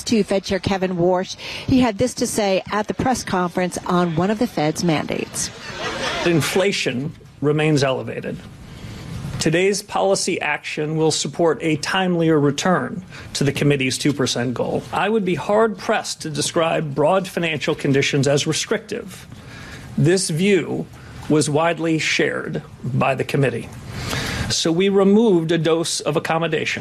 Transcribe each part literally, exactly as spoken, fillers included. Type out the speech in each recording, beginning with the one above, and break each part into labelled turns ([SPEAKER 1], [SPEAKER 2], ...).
[SPEAKER 1] to Fed Chair Kevin Warsh. He had this to say at the press conference on one of the Fed's mandates.
[SPEAKER 2] Inflation remains elevated. Today's policy action will support a timelier return to the committee's two percent goal. I would be hard-pressed to describe broad financial conditions as restrictive. This view was widely shared by the committee. So we removed a dose of accommodation.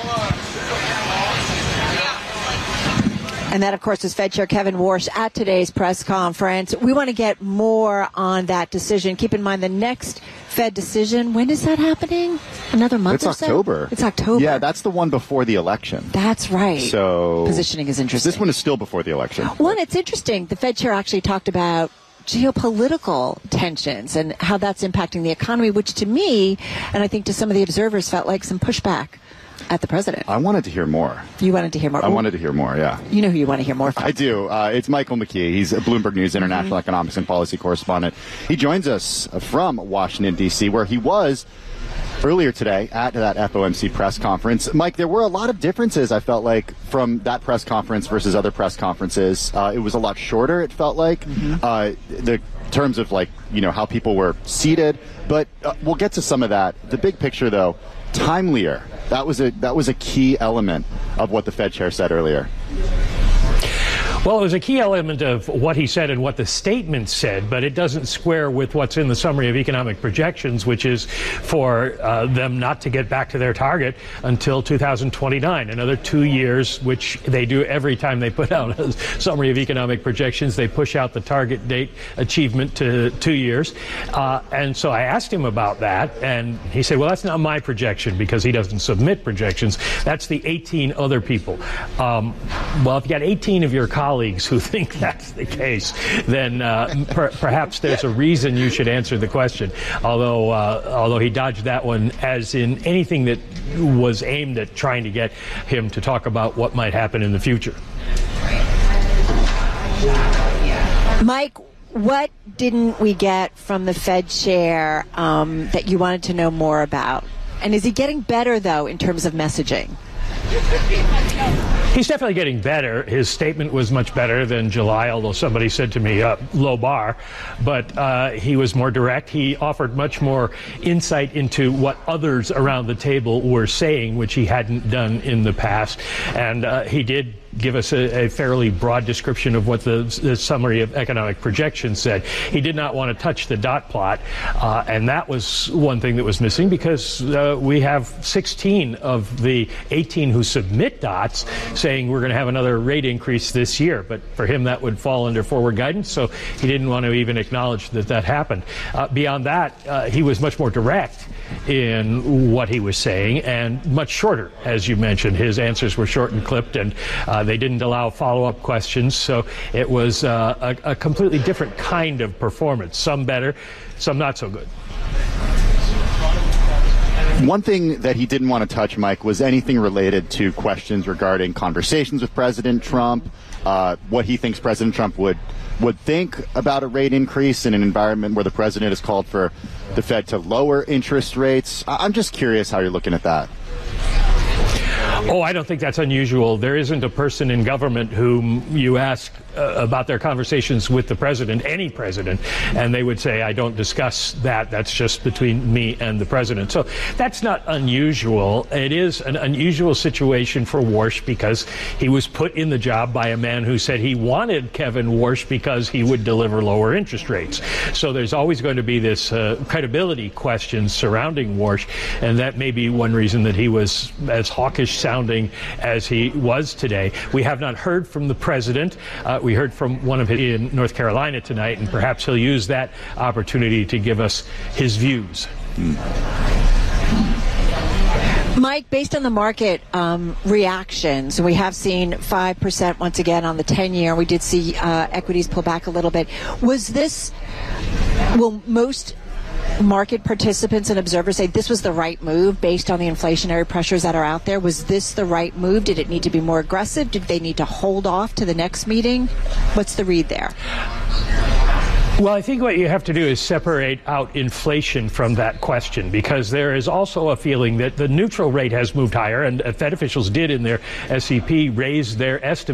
[SPEAKER 1] And that, of course, is Fed Chair Kevin Warsh at today's press conference. We want to get more on that decision. Keep in mind the next Fed decision, when is that happening? Another month
[SPEAKER 3] it's
[SPEAKER 1] or so?
[SPEAKER 3] October.
[SPEAKER 1] It's October.
[SPEAKER 3] Yeah, that's the one before the election.
[SPEAKER 1] That's right.
[SPEAKER 3] So
[SPEAKER 1] positioning is interesting.
[SPEAKER 3] This one is still before the election.
[SPEAKER 1] One, it's interesting. The Fed chair actually talked about geopolitical tensions and how that's impacting the economy, which to me, and I think to some of the observers, felt like some pushback at the president.
[SPEAKER 3] I wanted to hear more.
[SPEAKER 1] You wanted to hear more?
[SPEAKER 3] I wanted to hear more, yeah.
[SPEAKER 1] You know who you want to hear more from.
[SPEAKER 3] I do. Uh, it's Michael McKee. He's a Bloomberg News International mm-hmm. Economics and Policy Correspondent. He joins us from Washington, D C, where he was earlier today at that F O M C press conference. Mike, there were a lot of differences, I felt like, from that press conference versus other press conferences. Uh, it was a lot shorter, it felt like. Mm-hmm. Uh, the terms of, like, you know, how people were seated. But uh, we'll get to some of that. The big picture, though, timelier. That was a that was a key element of what the Fed chair said earlier.
[SPEAKER 4] Well, it was a key element of what he said and what the statement said, but it doesn't square with what's in the summary of economic projections, which is for uh, them not to get back to their target until two thousand twenty-nine, another two years, which they do every time they put out a summary of economic projections. They push out the target date achievement to two years. Uh, and so I asked him about that, and he said, well, that's not my projection because he doesn't submit projections. That's the eighteen other people. Um, well, if you got eighteen of your colleagues who think that's the case, then uh, per- perhaps there's a reason you should answer the question. Although, uh, although he dodged that one, as in anything that was aimed at trying to get him to talk about what might happen in the future.
[SPEAKER 1] Mike, what didn't we get from the Fed chair um, that you wanted to know more about? And is he getting better, though, in terms of messaging?
[SPEAKER 4] He's definitely getting better. His statement was much better than July, although somebody said to me, uh, low bar. But uh, he was more direct. He offered much more insight into what others around the table were saying, which he hadn't done in the past. And uh, he did give us a, a fairly broad description of what the, the summary of economic projections said. He did not want to touch the dot plot, uh, and that was one thing that was missing because uh, we have sixteen of the eighteen who submit dots saying we're going to have another rate increase this year. But for him, that would fall under forward guidance, so he didn't want to even acknowledge that that happened. Uh, beyond that, uh, he was much more direct in what he was saying and much shorter, as you mentioned. His answers were short and clipped, and uh, they didn't allow follow-up questions, so it was uh, a, a completely different kind of performance, some better, some not so good.
[SPEAKER 3] One thing that he didn't want to touch, Mike, was anything related to questions regarding conversations with President Trump, uh, what he thinks President Trump would would think about a rate increase in an environment where the president has called for the Fed to lower interest rates. I'm just curious how you're looking at that.
[SPEAKER 4] Oh, I don't think that's unusual. There isn't a person in government whom you ask uh, about their conversations with the president, any president, and they would say, I don't discuss that. That's just between me and the president. So that's not unusual. It is an unusual situation for Warsh because he was put in the job by a man who said he wanted Kevin Warsh because he would deliver lower interest rates. So there's always going to be this uh, credibility question surrounding Warsh, and that may be one reason that he was as hawkish sounding as he was today. We have not heard from the president. Uh, we heard from one of his in North Carolina tonight, and perhaps he'll use that opportunity to give us his views.
[SPEAKER 1] Mike, based on the market um, reactions, we have seen five percent once again on the ten-year. We did see uh, equities pull back a little bit. Was this, will most market participants and observers say this was the right move based on the inflationary pressures that are out there? Was this the right move? Did it need to be more aggressive? Did they need to hold off to the next meeting? What's the read there?
[SPEAKER 4] Well, I think what you have to do is separate out inflation from that question, because there is also a feeling that the neutral rate has moved higher, and Fed officials did in their S E P raise their estimate